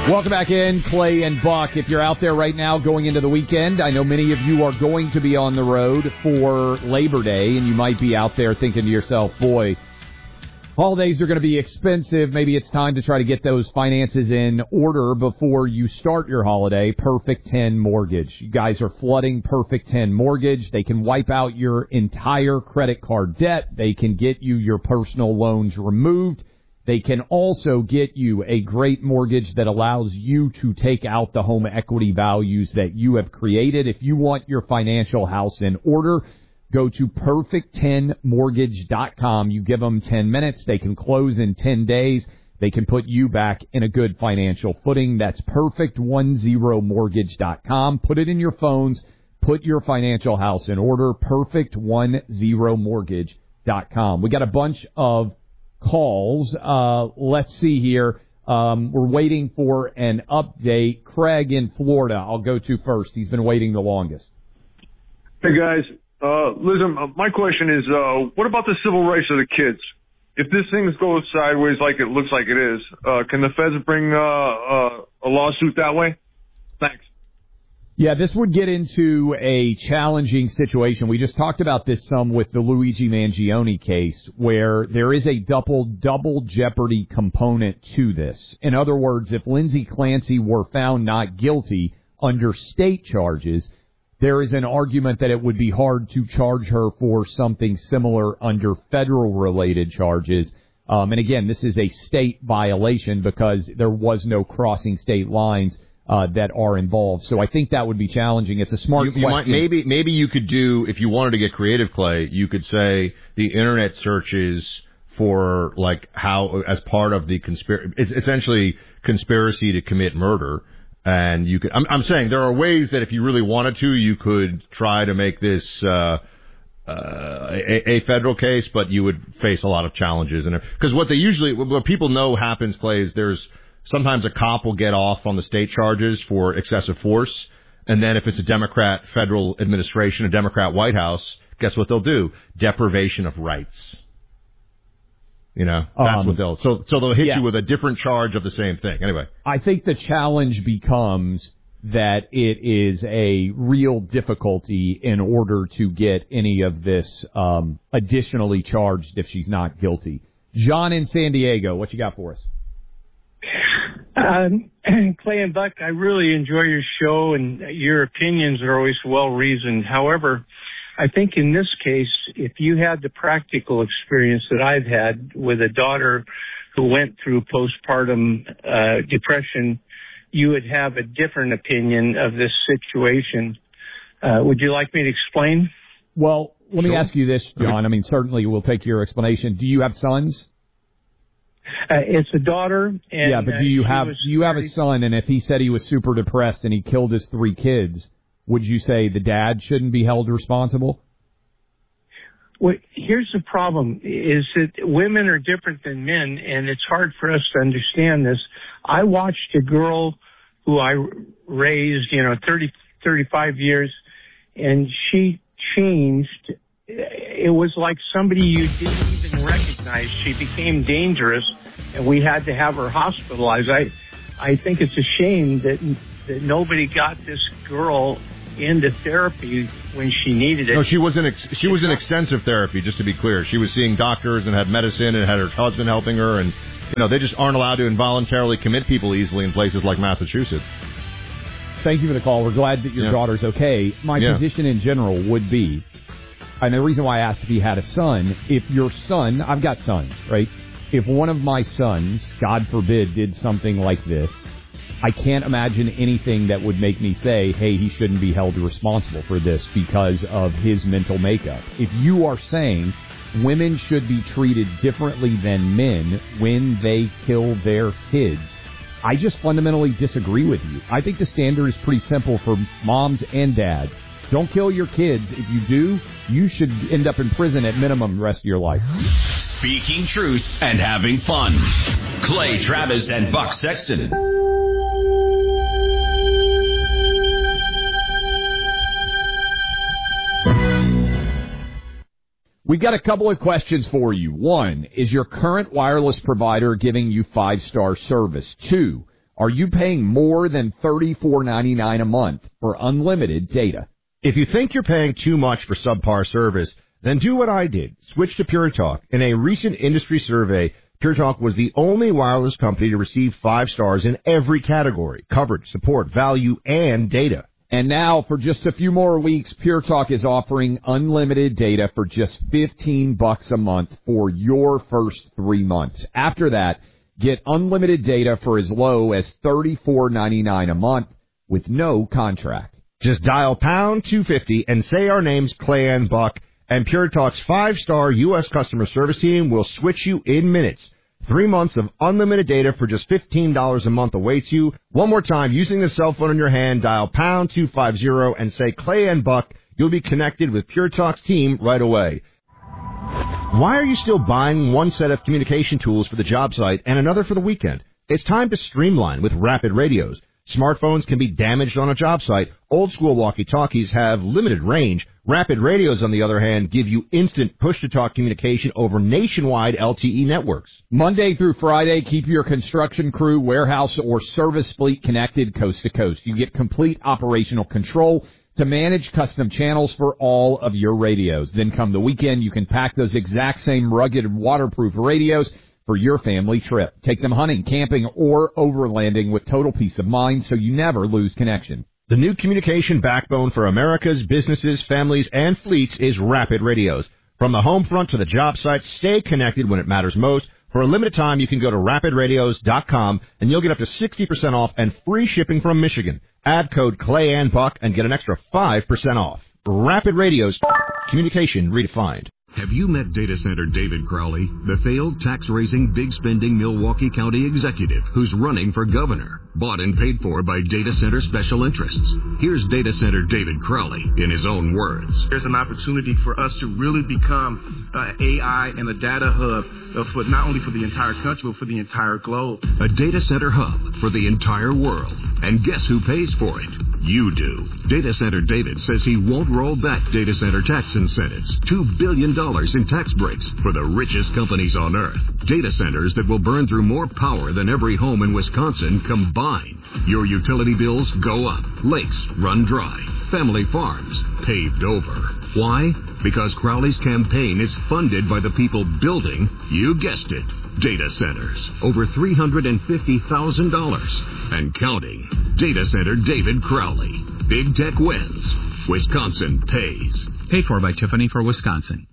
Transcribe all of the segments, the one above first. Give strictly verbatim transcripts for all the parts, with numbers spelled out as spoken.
Welcome back in, Clay and Buck. If you're out there right now going into the weekend, I know many of you are going to be on the road for Labor Day, and you might be out there thinking to yourself, boy, holidays are going to be expensive. Maybe it's time to try to get those finances in order before you start your holiday. Perfect ten Mortgage. You guys are flooding Perfect ten Mortgage. They can wipe out your entire credit card debt. They can get you your personal loans removed. They can also get you a great mortgage that allows you to take out the home equity values that you have created. If you want your financial house in order, go to perfect ten mortgage dot com. You give them ten minutes. They can close in ten days. They can put you back in a good financial footing. That's perfect ten mortgage dot com. Put it in your phones. Put your financial house in order. perfect ten mortgage dot com. We got a bunch of calls. Uh, let's see here. Um, we're waiting for an update. Craig in Florida, I'll go to first. He's been waiting the longest. Hey, guys. Uh, listen, uh, my question is, uh, what about the civil rights of the kids? If this thing goes sideways like it looks like it is, uh, can the feds bring uh, uh, a lawsuit that way? Thanks. Yeah, this would get into a challenging situation. We just talked about this some with the Luigi Mangione case, where there is a double double jeopardy component to this. In other words, if Lindsay Clancy were found not guilty under state charges, there is an argument that it would be hard to charge her for something similar under federal-related charges. Um, and again, this is a state violation because there was no crossing state lines Uh, that are involved. So I think that would be challenging. It's a smart you, you question. might, maybe maybe you could do, if you wanted to get creative, Clay, you could say the internet searches for, like, how, as part of the conspiracy, it's essentially conspiracy to commit murder. And you could, I'm, I'm saying there are ways that if you really wanted to, you could try to make this, uh, uh, a, a federal case, but you would face a lot of challenges. And because what they usually, what people know happens, Clay, is there's, sometimes a cop will get off on the state charges for excessive force, and then if it's a Democrat federal administration, a Democrat White House, guess what they'll do? Deprivation of rights. You know, that's um, what they'll, so, so they'll hit yeah. you with a different charge of the same thing. Anyway. I think the challenge becomes that it is a real difficulty in order to get any of this um, additionally charged if she's not guilty. John in San Diego, what you got for us? Um, Clay and Buck, I really enjoy your show, and your opinions are always well-reasoned. However, I think in this case, if you had the practical experience that I've had with a daughter who went through postpartum uh, depression, you would have a different opinion of this situation. Uh, would you like me to explain? Well, let sure. me ask you this, John. I mean, certainly we'll take your explanation. Do you have sons? Uh, it's a daughter. And, yeah, but do you uh, have do you have a son? And if he said he was super depressed and he killed his three kids, would you say the dad shouldn't be held responsible? Well, here's the problem: is that women are different than men, and it's hard for us to understand this. I watched a girl who I raised, you know, thirty, thirty-five years, and she changed. It was like somebody you didn't even recognize. She became dangerous, and we had to have her hospitalized. I, I think it's a shame that that nobody got this girl into therapy when she needed it. No, she was in ex- she was in extensive therapy. Just to be clear, she was seeing doctors and had medicine and had her husband helping her. And you know, they just aren't allowed to involuntarily commit people easily in places like Massachusetts. Thank you for the call. We're glad that your yeah. daughter's okay. My yeah. position in general would be. And the reason why I asked if he had a son, if your son, I've got sons, right? If one of my sons, God forbid, did something like this, I can't imagine anything that would make me say, hey, he shouldn't be held responsible for this because of his mental makeup. If you are saying women should be treated differently than men when they kill their kids, I just fundamentally disagree with you. I think the standard is pretty simple for moms and dads. Don't kill your kids. If you do, you should end up in prison at minimum the rest of your life. Speaking truth and having fun. Clay Travis and Buck Sexton. We've got a couple of questions for you. One, is your current wireless provider giving you five-star service? Two, Are you paying more than thirty-four ninety-nine a month for unlimited data? If you think you're paying too much for subpar service, then do what I did. Switch to Pure Talk. In a recent industry survey, Pure Talk was the only wireless company to receive five stars in every category: coverage, support, value, and data. And now, for just a few more weeks, Pure Talk is offering unlimited data for just fifteen bucks a month for your first three months. After that, get unlimited data for as low as thirty-four ninety-nine a month with no contract. Just dial pound two fifty and say our names, Clay and Buck, and Pure Talk's five-star U S customer service team will switch you in minutes. Three months of unlimited data for just fifteen dollars a month awaits you. One more time, using the cell phone in your hand, dial pound two fifty and say Clay and Buck. You'll be connected with Pure Talk's team right away. Why are you still buying one set of communication tools for the job site and another for the weekend? It's time to streamline with Rapid Radios. Smartphones can be damaged on a job site. Old-school walkie-talkies have limited range. Rapid Radios, on the other hand, give you instant push-to-talk communication over nationwide L T E networks. Monday through Friday, keep your construction crew, warehouse, or service fleet connected coast to coast. You get complete operational control to manage custom channels for all of your radios. Then come the weekend, you can pack those exact same rugged waterproof radios for your family trip. Take them hunting, camping, or overlanding with total peace of mind so you never lose connection. The new communication backbone for America's businesses, families, and fleets is Rapid Radios. From the home front to the job site, stay connected when it matters most. For a limited time, you can go to rapid radios dot com and you'll get up to sixty percent off and free shipping from Michigan. Add code Clay and Buck and get an extra five percent off. Rapid Radios, communication redefined. Have you met data center David Crowley, the failed tax-raising, big-spending Milwaukee County executive who's running for governor, bought and paid for by data center special interests? Here's data center David Crowley in his own words. There's an opportunity for us to really become an A I and a data hub for not only for the entire country, but for the entire globe. A data center hub for the entire world. And guess who pays for it? You do. Data Center David says he won't roll back data center tax incentives. Two billion dollars in tax breaks for the richest companies on earth. Data centers that will burn through more power than every home in Wisconsin combined. Your utility bills go up. Lakes run dry. Family farms paved over. Why? Because Crowley's campaign is funded by the people building, you guessed it, data centers. Over three hundred fifty thousand dollars and counting. Data Center David Crowley. Big tech wins. Wisconsin pays. Paid for by Tiffany for Wisconsin.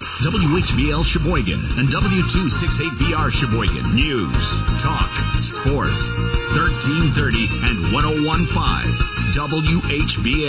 W H B L Sheboygan and W two sixty-eight B R Sheboygan. News, talk, sports. thirteen thirty and ten fifteen W H B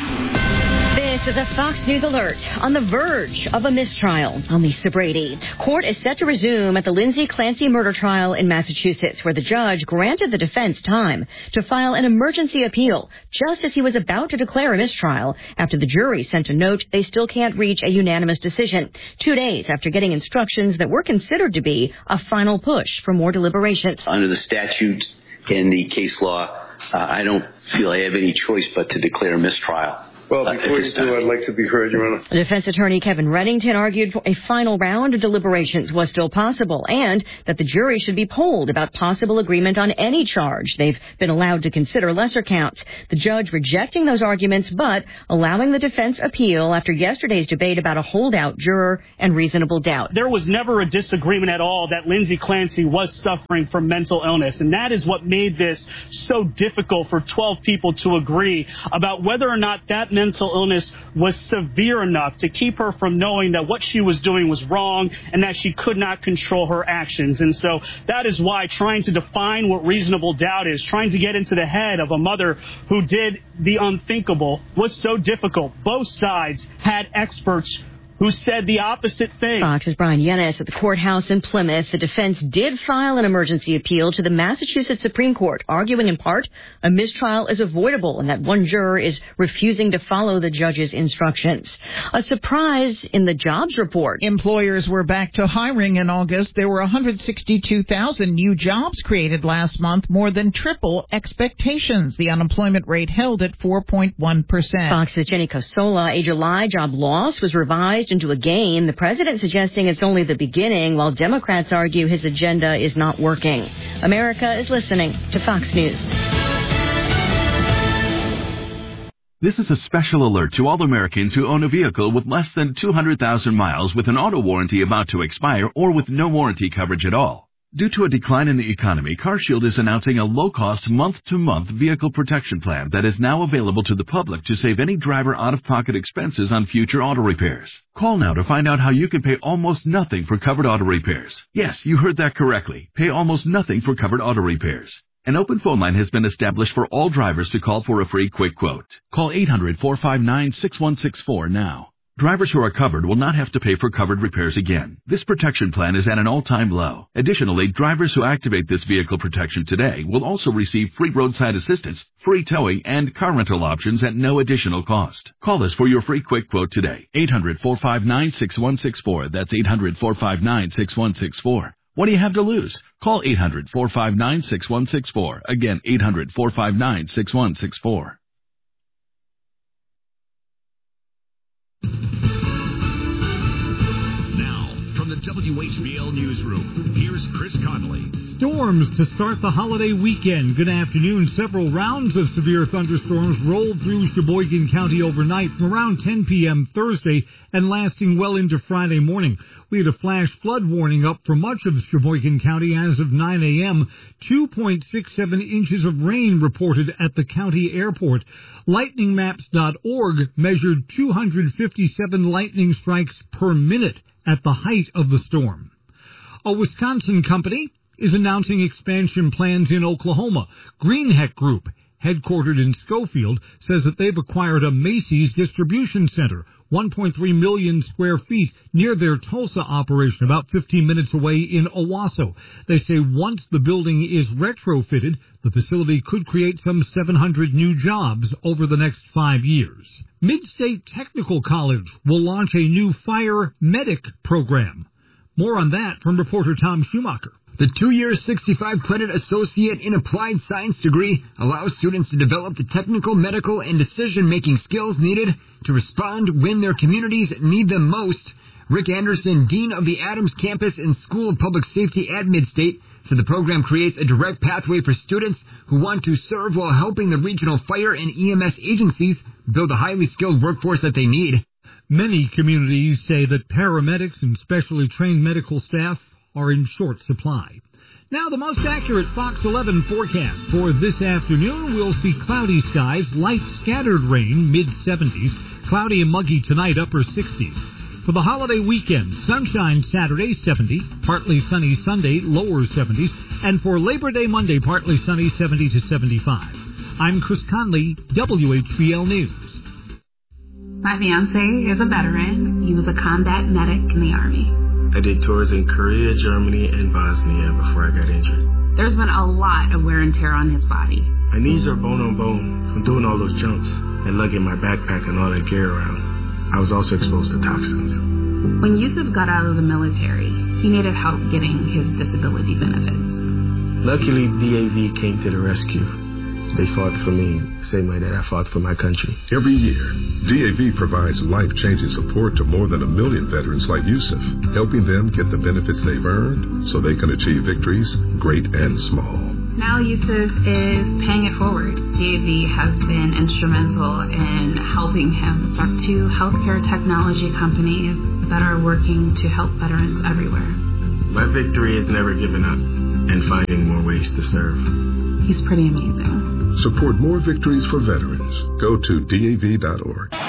L. This is a Fox News alert on the verge of a mistrial on Lisa Brady. Court is set to resume at the Lindsay Clancy murder trial in Massachusetts, where the judge granted the defense time to file an emergency appeal just as he was about to declare a mistrial after the jury sent a note they still can't reach a unanimous decision, two days after getting instructions that were considered to be a final push for more deliberations. Under the statute and the case law, uh, I don't feel I have any choice but to declare a mistrial. Well, before you do, I'd like to be heard, Your Honor. Defense attorney Kevin Reddington argued for a final round of deliberations was still possible and that the jury should be polled about possible agreement on any charge. They've been allowed to consider lesser counts. The judge rejecting those arguments but allowing the defense appeal after yesterday's debate about a holdout juror and reasonable doubt. There was never a disagreement at all that Lindsay Clancy was suffering from mental illness, and that is what made this so difficult for twelve people to agree about whether or not that mental illness was severe enough to keep her from knowing that what she was doing was wrong and that she could not control her actions. And so that is why trying to define what reasonable doubt is, trying to get into the head of a mother who did the unthinkable was so difficult. Both sides had experts who said the opposite thing. Fox's Brian Yennis at the courthouse in Plymouth. The defense did file an emergency appeal to the Massachusetts Supreme Court, arguing in part a mistrial is avoidable and that one juror is refusing to follow the judge's instructions. A surprise in the jobs report. Employers were back to hiring in August. There were one hundred sixty-two thousand new jobs created last month, more than triple expectations. The unemployment rate held at four point one percent. Fox's Jenny Cosola. A July job loss was revised disguised into a game, the president suggesting it's only the beginning, while Democrats argue his agenda is not working. America is listening to Fox News. This is a special alert to all Americans who own a vehicle with less than two hundred thousand miles with an auto warranty about to expire or with no warranty coverage at all. Due to a decline in the economy, CarShield is announcing a low-cost month-to-month vehicle protection plan that is now available to the public to save any driver out-of-pocket expenses on future auto repairs. Call now to find out how you can pay almost nothing for covered auto repairs. Yes, you heard that correctly. Pay almost nothing for covered auto repairs. An open phone line has been established for all drivers to call for a free quick quote. Call eight hundred, four five nine, six one six four now. Drivers who are covered will not have to pay for covered repairs again. This protection plan is at an all-time low. Additionally, drivers who activate this vehicle protection today will also receive free roadside assistance, free towing, and car rental options at no additional cost. Call us for your free quick quote today. eight hundred, four five nine, six one six four. That's eight hundred, four five nine, six one six four. What do you have to lose? Call eight hundred, four five nine, six one six four. Again, eight hundred, four five nine, six one six four. The W H B L Newsroom. Here's Chris Conley. Storms to start the holiday weekend. Good afternoon. Several rounds of severe thunderstorms rolled through Sheboygan County overnight from around ten p.m. Thursday and lasting well into Friday morning. We had a flash flood warning up for much of Sheboygan County as of nine a.m. two point six seven inches of rain reported at the county airport. lightning maps dot org measured two hundred fifty-seven lightning strikes per minute at the height of the storm. A Wisconsin company is announcing expansion plans in Oklahoma. Greenheck Group, headquartered in Schofield, says that they've acquired a Macy's distribution center, one point three million square feet, near their Tulsa operation, about fifteen minutes away in Owasso. They say once the building is retrofitted, the facility could create some seven hundred new jobs over the next five years. Midstate Technical College will launch a new fire medic program. More on that from reporter Tom Schumacher. The two-year sixty-five credit Associate in Applied Science degree allows students to develop the technical, medical, and decision-making skills needed to respond when their communities need them most. Rick Anderson, Dean of the Adams Campus and School of Public Safety at Midstate, said the program creates a direct pathway for students who want to serve while helping the regional fire and E M S agencies build the highly skilled workforce that they need. Many communities say that paramedics and specially trained medical staff are in short supply. Now the most accurate Fox eleven forecast for this afternoon. We'll see cloudy skies, light scattered rain, mid seventies, cloudy and muggy tonight, upper sixties. For the holiday weekend, sunshine Saturday, seventy, partly sunny Sunday, lower seventies, and for Labor Day Monday, partly sunny, seventy to seventy-five. I'm Chris Conley, W H B L News. My fiancé is a veteran. He was a combat medic in the Army. I did tours in Korea, Germany, and Bosnia before I got injured. There's been a lot of wear and tear on his body. My knees are bone on bone from doing all those jumps and lugging my backpack and all that gear around. I was also exposed to toxins. When Yusuf got out of the military, he needed help getting his disability benefits. Luckily, D A V came to the rescue. They fought for me the same way that I fought for my country. Every year, D A V provides life-changing support to more than a million veterans like Yusuf, helping them get the benefits they've earned so they can achieve victories, great and small. Now Yusuf is paying it forward. D A V has been instrumental in helping him start two healthcare technology companies that are working to help veterans everywhere. My victory is never giving up and finding more ways to serve. He's pretty amazing. Support more victories for veterans. Go to D A V dot org.